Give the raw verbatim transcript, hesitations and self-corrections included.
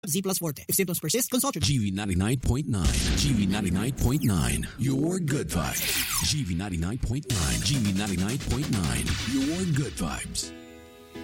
Z plus Forte. If symptoms persist, consult your G V ninety-nine point nine. G V ninety-nine point nine. Your good vibes. G V ninety-nine point nine. G V ninety-nine point nine. Your good vibes.